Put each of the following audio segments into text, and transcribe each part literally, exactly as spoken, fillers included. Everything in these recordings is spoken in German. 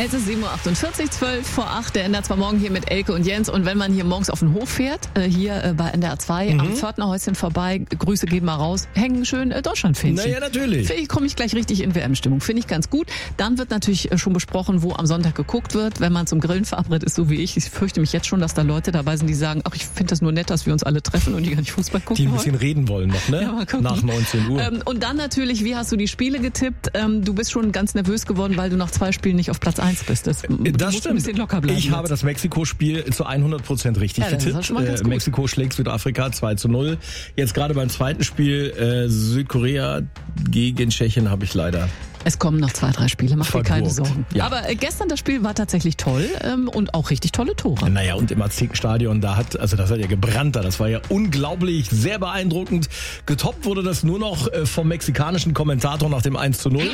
Es ist sieben Uhr achtundvierzig, zwölf vor acht. Der N D R zwei Morgen hier mit Elke und Jens. Und wenn man hier morgens auf den Hof fährt, äh, hier äh, bei N D R zwei, mhm. am Pförtnerhäuschen vorbei, Grüße gehen mal raus, hängen schön äh, Deutschlandfähnchen. Naja, natürlich. Vielleicht komme ich gleich richtig in W M-Stimmung. Finde ich ganz gut. Dann wird natürlich äh, schon besprochen, wo am Sonntag geguckt wird, wenn man zum Grillen verabredet ist, so wie ich. Ich fürchte mich jetzt schon, dass da Leute dabei sind, die sagen, ach, ich finde das nur nett, dass wir uns alle treffen und die gar nicht Fußball gucken Die ein bisschen wollen. reden wollen noch, ne? Ja, nach neunzehn Uhr. Ähm, und dann natürlich, wie hast du die Spiele getippt? Ähm, du bist schon ganz nervös geworden, weil du nach zwei Spielen nicht auf Platz eins bist. Das, das musst stimmt. Ein bisschen locker bleiben ich jetzt. habe das Mexiko-Spiel zu hundert Prozent richtig ja, getippt. Äh, Mexiko schlägt Südafrika zwei zu null. Jetzt gerade beim zweiten Spiel äh, Südkorea gegen Tschechien habe ich leider... Es kommen noch zwei, drei Spiele, mach dir keine Sorgen. Ja. Aber äh, gestern das Spiel war tatsächlich toll ähm, und auch richtig tolle Tore. Naja, und im Aztekenstadion, da hat, also das hat ja gebrannt da, das war ja unglaublich, sehr beeindruckend. Getoppt wurde das nur noch äh, vom mexikanischen Kommentator nach dem eins zu null.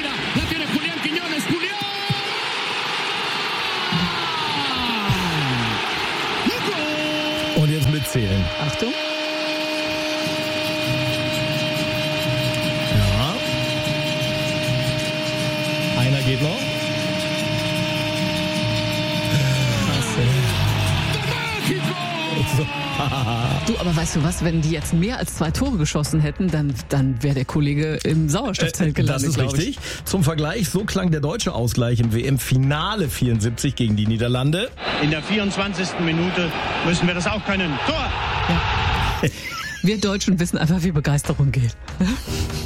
Und jetzt mitzählen. Achtung. Einer geht noch. Du, aber weißt du was, wenn die jetzt mehr als zwei Tore geschossen hätten, dann, dann wäre der Kollege im Sauerstoffzelt gelandet, Das ist richtig. Ich. Zum Vergleich, so klang der deutsche Ausgleich im W M-Finale vierundsiebzig gegen die Niederlande. In der vierundzwanzigsten Minute müssen wir das auch können. Tor! Ja. Wir Deutschen wissen einfach, wie Begeisterung geht.